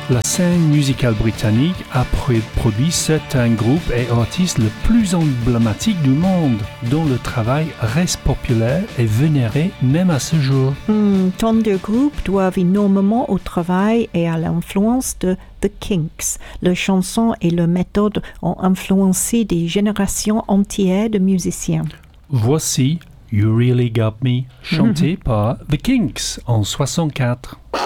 La scène musicale britannique a produit certains groupes et artistes les plus emblématiques du monde, dont le travail reste populaire et vénéré même à ce jour. Tant de groupes doivent énormément au travail et à l'influence de The Kinks. Leurs chansons et leurs méthodes ont influencé des générations entières de musiciens. Voici You Really Got Me, chanté par The Kinks en 64.